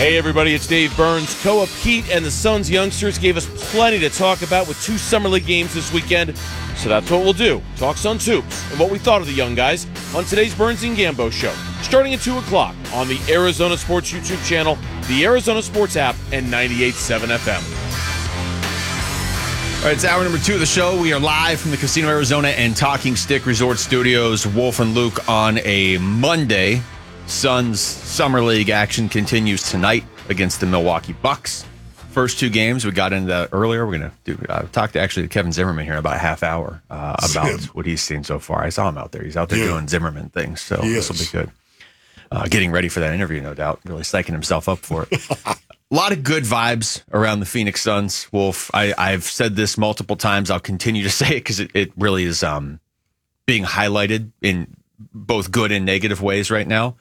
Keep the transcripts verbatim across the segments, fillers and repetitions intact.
Hey everybody, it's Dave Burns. Koa Pete and the Suns youngsters gave us plenty to talk about with two summer league games this weekend, so that's what we'll do. Talk Suns hoops and what we thought of the young guys on today's Burns and Gambo show, starting at two o'clock on the Arizona Sports YouTube channel, the Arizona Sports app, and ninety-eight point seven F M. All right, it's hour number two of the show. We are live from the Casino Arizona and Talking Stick Resort Studios. Wolf and Luke on a Monday. Suns Summer League action continues tonight against the Milwaukee Bucks. First two games, we got into that earlier. We're going to do uh, talk to actually Kevin Zimmerman here in about a half hour uh, about what he's seen so far. I saw him out there. He's out there yeah. doing Zimmerman things, so this will be good. Uh, getting ready for that interview, no doubt. Really psyching himself up for it. A lot of good vibes around the Phoenix Suns, Wolf. I, I've said this multiple times. I'll continue to say it because it, it really is um, being highlighted in both good and negative ways right now.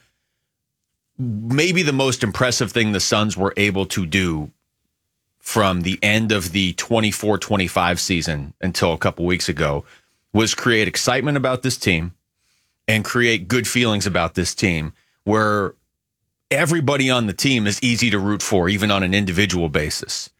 Maybe the most impressive thing the Suns were able to do from the end of the twenty-four twenty-five season until a couple weeks ago was create excitement about this team and create good feelings about this team where everybody on the team is easy to root for, even on an individual basis.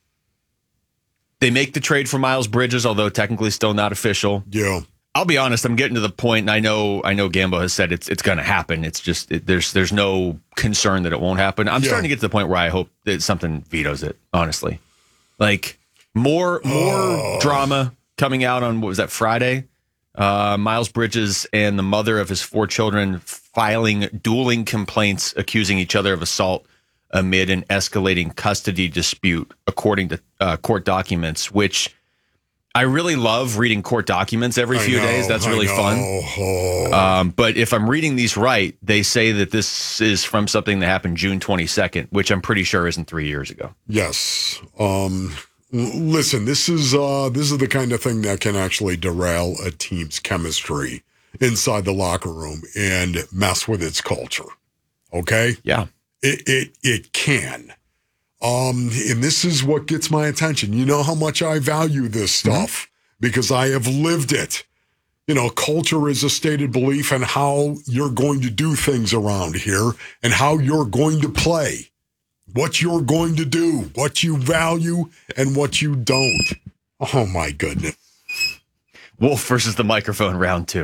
They make the trade for Miles Bridges, although technically still not official. Yeah. I'll be honest, I'm getting to the point, and I know I know Gambo has said it's it's going to happen. It's just it, there's there's no concern that it won't happen. I'm yeah. starting to get to the point where I hope that something vetoes it, honestly. Like, more more oh. drama coming out on, what was that, Friday? Uh, Miles Bridges and the mother of his four children filing dueling complaints accusing each other of assault amid an escalating custody dispute, according to uh, court documents, which I really love reading court documents every few know, days. That's really fun. Oh. Um, but if I'm reading these right, they say that this is from something that happened June twenty-second, which I'm pretty sure isn't three years ago. Yes. Um, listen, this is uh, this is the kind of thing that can actually derail a team's chemistry inside the locker room and mess with its culture. Okay? Yeah. It it it can. Um, and this is what gets my attention. You know how much I value this stuff mm-hmm. because I have lived it. You know, culture is a stated belief in how you're going to do things around here and how you're going to play, what you're going to do, what you value and what you don't. Oh, my goodness. Wolf versus the microphone, round two.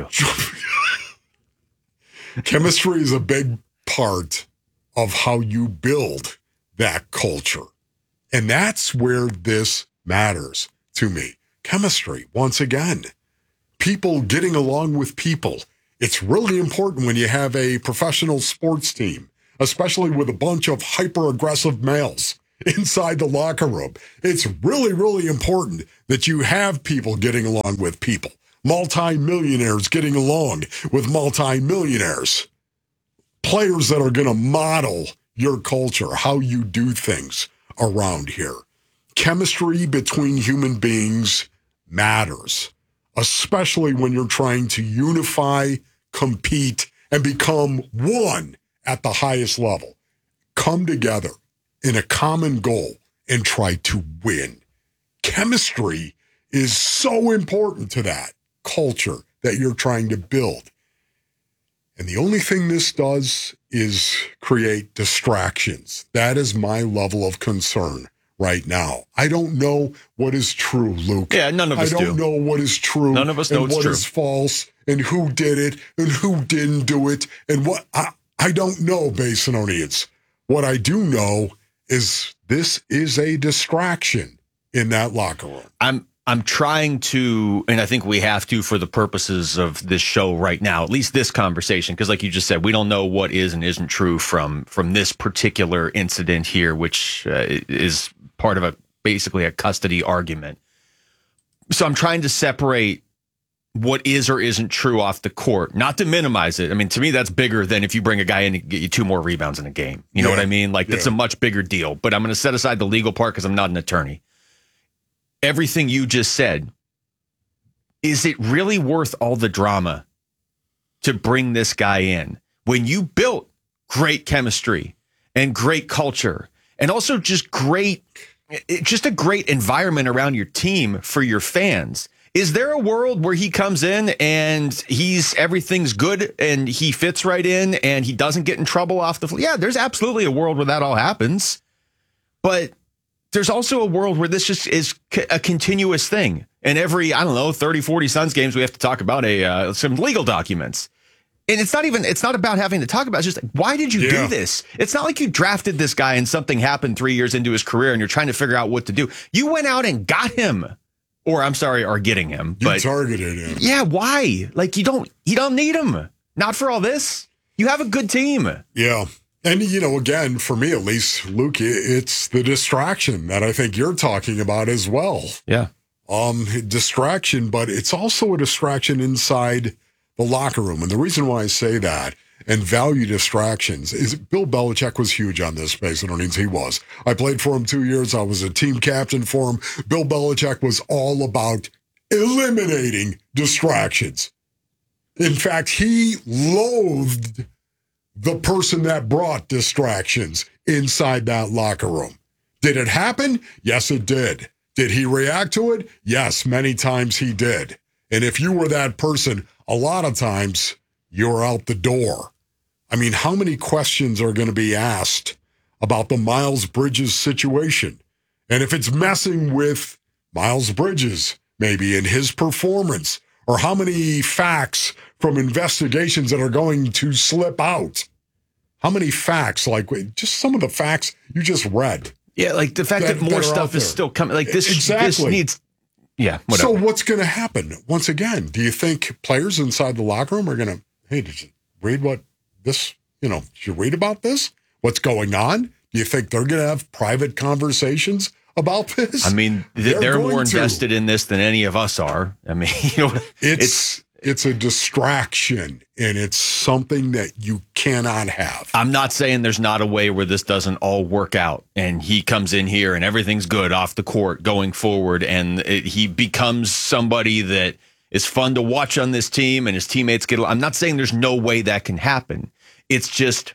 Chemistry is a big part of how you build that culture. And that's where this matters to me. Chemistry, once again. People getting along with people. It's really important when you have a professional sports team, especially with a bunch of hyper-aggressive males inside the locker room. It's really, really important that you have people getting along with people. Multi-millionaires getting along with multi-millionaires. Players that are going to model your culture, how you do things around here. Chemistry between human beings matters, especially when you're trying to unify, compete, and become one at the highest level. Come together in a common goal and try to win. Chemistry is so important to that culture that you're trying to build. And the only thing this does is create distractions. That is my level of concern right now. I don't know what is true, Luke. Yeah, none of us do. I don't do. know what is true. None of us know and it's what true. is false and who did it and who didn't do it and what. I, I don't know, Basinonians. What I do know is this is a distraction in that locker room. I'm I'm trying to, and I think we have to for the purposes of this show right now, at least this conversation, because like you just said, we don't know what is and isn't true from from this particular incident here, which uh, is part of a basically a custody argument. So I'm trying to separate what is or isn't true off the court, not to minimize it. I mean, to me, that's bigger than if you bring a guy in and get you two more rebounds in a game. You know yeah. what I mean? Like, that's yeah. a much bigger deal. But I'm going to set aside the legal part because I'm not an attorney. Everything you just said, is it really worth all the drama to bring this guy in when you built great chemistry and great culture and also just great, just a great environment around your team for your fans? Is there a world where he comes in and he's everything's good and he fits right in and he doesn't get in trouble off the floor? Yeah, there's absolutely a world where that all happens. But there's also a world where this just is a continuous thing. And every, I don't know, thirty, forty Suns games, we have to talk about a uh, some legal documents. And it's not even, it's not about having to talk about it. It's just like, why did you yeah. do this? It's not like you drafted this guy and something happened three years into his career and you're trying to figure out what to do. You went out and got him. Or I'm sorry, are getting him. You but targeted him. Yeah, why? Like you don't you don't need him. Not for all this. You have a good team. Yeah. And, you know, again, for me at least, Luke, it's the distraction that I think you're talking about as well. Yeah. Um, distraction, but it's also a distraction inside the locker room. And the reason why I say that and value distractions is Bill Belichick was huge on this space. I don't mean he was. I played for him two years. I was a team captain for him. Bill Belichick was all about eliminating distractions. In fact, he loathed the person that brought distractions inside that locker room. Did it happen? Yes, it did. Did he react to it? Yes, many times he did. And if you were that person, a lot of times you're out the door. I mean, how many questions are going to be asked about the Miles Bridges situation? And if it's messing with Miles Bridges, maybe in his performance, or how many facts from investigations that are going to slip out? How many facts, like just some of the facts you just read? Yeah, like the fact that, that more that stuff is still coming. Like this, exactly. this needs, yeah, whatever. So what's going to happen? Once again, do you think players inside the locker room are going to, hey, did you read what this, you know, did you read about this? What's going on? Do you think they're going to have private conversations about this? I mean, they're, they're more invested to. in this than any of us are. I mean, you know, it's, it's it's a distraction, and it's something that you cannot have. I'm not saying there's not a way where this doesn't all work out, and he comes in here and everything's good off the court going forward, and it, he becomes somebody that is fun to watch on this team, and his teammates get. I'm not saying there's no way that can happen. It's just,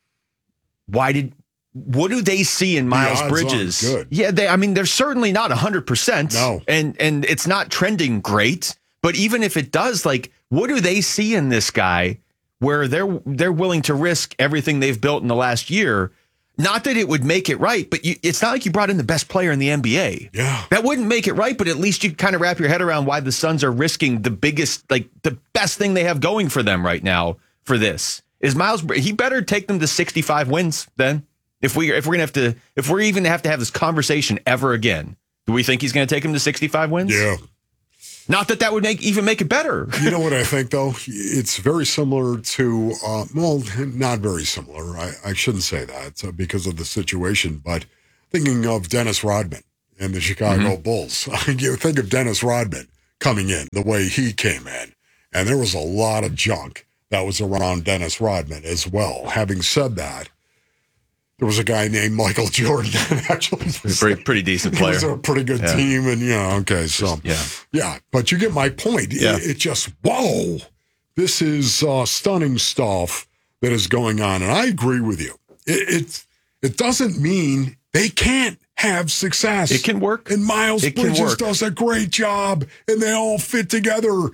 why did, what do they see in Miles the odds Bridges? aren't good. Yeah, they, I mean, they're certainly not one hundred percent. No. And, and it's not trending great. But even if it does, like, what do they see in this guy where they're they're willing to risk everything they've built in the last year? Not that it would make it right, but you, it's not like you brought in the best player in the N B A. Yeah. That wouldn't make it right, but at least you kind of wrap your head around why the Suns are risking the biggest, like, the best thing they have going for them right now for this. Is Miles, he better take them to sixty-five wins then. If we if we're gonna have to if we're even have to have this conversation ever again, do we think he's gonna take him to sixty-five wins? Yeah. Not that that would make even make it better. You know what I think, though? It's very similar to, uh, well, not very similar. I, I shouldn't say that uh, because of the situation, but thinking of Dennis Rodman and the Chicago mm-hmm. Bulls. You think of Dennis Rodman coming in the way he came in, and there was a lot of junk that was around Dennis Rodman as well. Having said that, there was a guy named Michael Jordan that actually was pretty, pretty decent player. It was a pretty good yeah. team, and, you know, okay, so. Yeah. Yeah, but you get my point. Yeah. It, it just, whoa, this is uh, stunning stuff that is going on, and I agree with you. It, it, it doesn't mean they can't have success. It can work. And Miles it Bridges does a great job, and they all fit together.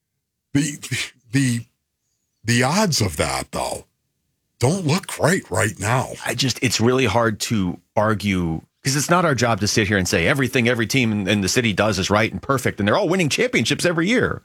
The, the, the odds of that, though, don't look great right now. I just, it's really hard to argue because it's not our job to sit here and say everything every team in, in the city does is right and perfect, and they're all winning championships every year.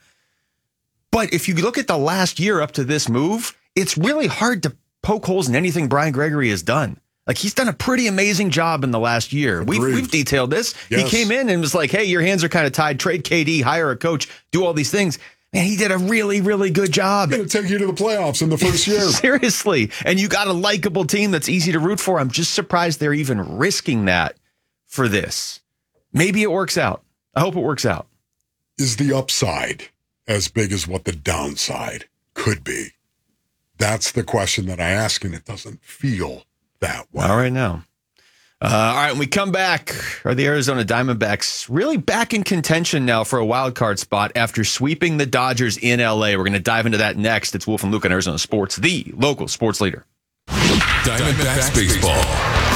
But if you look at the last year up to this move, it's really hard to poke holes in anything Brian Gregory has done. Like, he's done a pretty amazing job in the last year. We've, we've detailed this. Yes. He came in and was like, hey, your hands are kind of tied. Trade K D, hire a coach, do all these things. Man, he did a really, really good job. Going to take you to the playoffs in the first year. Seriously. And you got a likable team that's easy to root for. I'm just surprised they're even risking that for this. Maybe it works out. I hope it works out. Is the upside as big as what the downside could be? That's the question that I ask, and it doesn't feel that way. All right, now. Uh, all right, when we come back, are the Arizona Diamondbacks really back in contention now for a wild card spot after sweeping the Dodgers in L A? We're going to dive into that next. It's Wolf and Luke on Arizona Sports, the local sports leader. Diamondbacks baseball.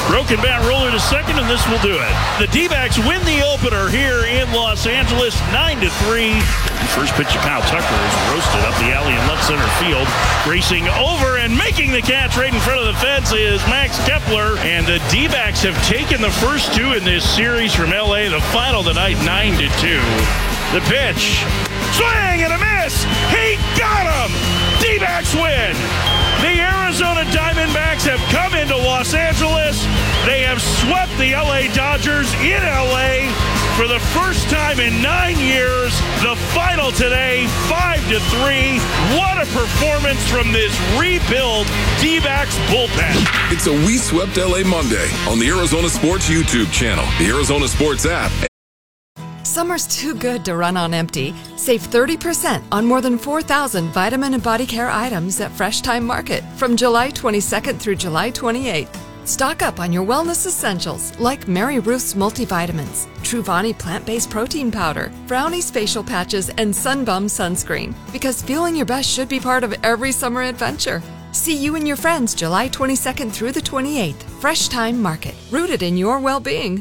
Broken bat roller to second, and this will do it. The D-backs win the opener here in Los Angeles, nine to three. First pitch of Kyle Tucker is roasted up the alley in left center field. Racing over and making the catch right in front of the fence is Max Kepler. And the D-backs have taken the first two in this series from L A. The final tonight, nine to two. The pitch. Swing and a miss. He got him. D-backs win. The Arizona Diamondbacks have come into Los Angeles. They have swept the L A Dodgers in L A for the first time in nine years. The final today, five to three. What a performance from this rebuild D-backs bullpen. It's a We Swept L A Monday on the Arizona Sports YouTube channel, the Arizona Sports app. Summer's too good to run on empty. Save thirty percent on more than four thousand vitamin and body care items at Fresh Time Market from July twenty-second through July twenty-eighth. Stock up on your wellness essentials like Mary Ruth's multivitamins, Truvani plant-based protein powder, Brownie's facial patches, and Sunbum sunscreen. Because feeling your best should be part of every summer adventure. See you and your friends July twenty-second through the twenty-eighth. Fresh Time Market, rooted in your well-being.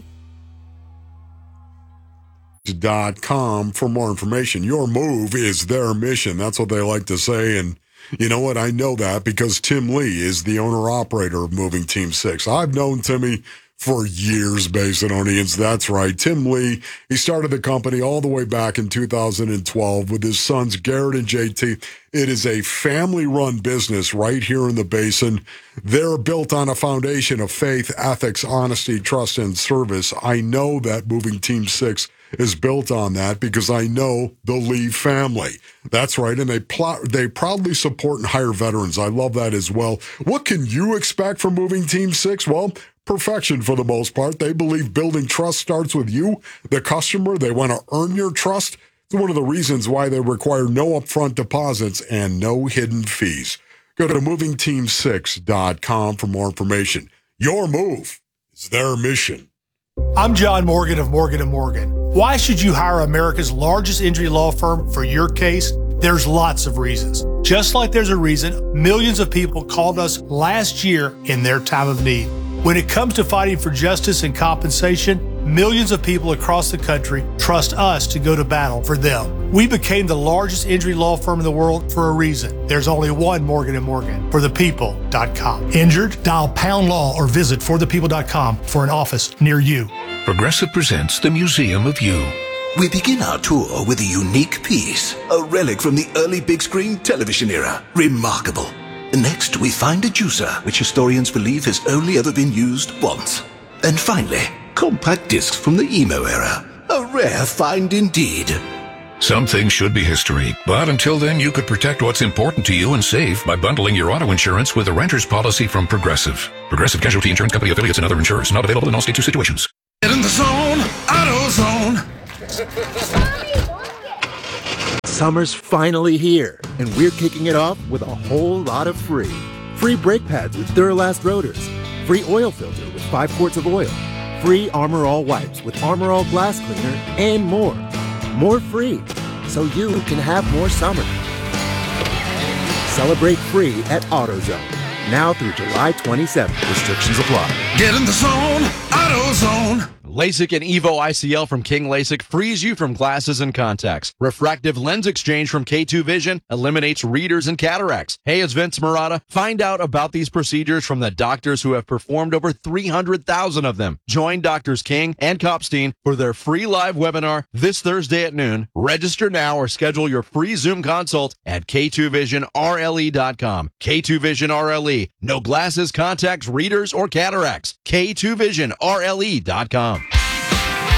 Dot com for more information. Your move is their mission. That's what they like to say. And you know what? I know that because Tim Lee is the owner-operator of Moving Team six. I've known Timmy for years, Basinonians. That's right. Tim Lee, he started the company all the way back in two thousand twelve with his sons Garrett and J T. It is a family-run business right here in the Basin. They're built on a foundation of faith, ethics, honesty, trust, and service. I know that Moving Team six is built on that because I know the Lee family. That's right, and they pl- they proudly support and hire veterans. I love that as well. What can you expect from Moving Team six? Well, perfection for the most part. They believe building trust starts with you, the customer. They want to earn your trust. It's one of the reasons why they require no upfront deposits and no hidden fees. Go to moving team six dot com for more information. Your move is their mission. I'm John Morgan of Morgan and Morgan. Why should you hire America's largest injury law firm for your case? There's lots of reasons. Just like there's a reason millions of people called us last year in their time of need. When it comes to fighting for justice and compensation, millions of people across the country trust us to go to battle for them. We became the largest injury law firm in the world for a reason. There's only one Morgan and Morgan, for the people dot com. Injured? Dial pound law or visit for the people dot com for an office near you. Progressive presents the Museum of You. We begin our tour with a unique piece, a relic from the early big screen television era. Remarkable. Next, we find a juicer, which historians believe has only ever been used once. And finally, compact discs from the emo era. A rare find indeed. Some things should be history, but until then, you could protect what's important to you and save by bundling your auto insurance with a renter's policy from Progressive. Progressive Casualty Insurance Company affiliates and other insurers. Not available in all states or situations. Get in the zone, AutoZone. Summer's finally here, and we're kicking it off with a whole lot of free. Free brake pads with Duralast rotors. Free oil filter with five quarts of oil. Free Armor All wipes with Armor All glass cleaner, and more. More free, so you can have more summer. Celebrate free at AutoZone. Now through July twenty-seventh. Restrictions apply. Get in the zone, AutoZone. LASIK and Evo I C L from King LASIK frees you from glasses and contacts. Refractive lens exchange from K two Vision eliminates readers and cataracts. Hey, it's Vince Murata. Find out about these procedures from the doctors who have performed over three hundred thousand of them. Join Doctors King and Kopstein for their free live webinar this Thursday at noon. Register now or schedule your free Zoom consult at K two vision R L E dot com. K two Vision R L E. No glasses, contacts, readers, or cataracts. K two vision R L E dot com.